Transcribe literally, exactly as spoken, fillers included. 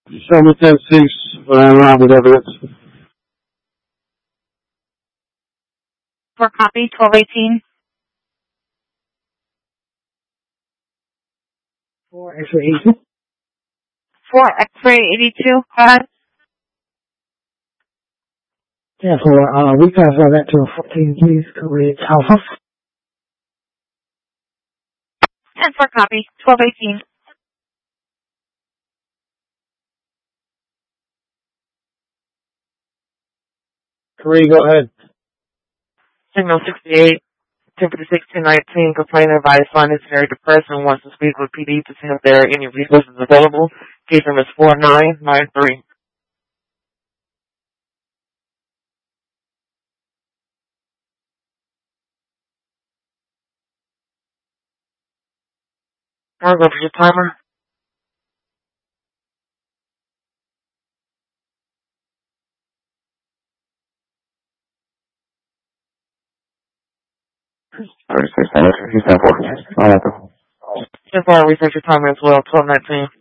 Show me ten six for unrounded evidence. For copy, twelve eighteen. For X-ray eighty-two. For X-ray eighty-two, go ahead. Yeah, for, uh, we transfer that to fourteen, please, coverage Alpha. And for copy, twelve eighteen. Three, go ahead. Signal sixty-eight, ten fifty-six, ten nineteen, complainant advised line is very depressed and wants to speak with P D to see if there are any resources available. Case number is four nine nine three. I'll go for your timer. thirty-six, he's ten four. ten four, research your timer as well, twelve nineteen.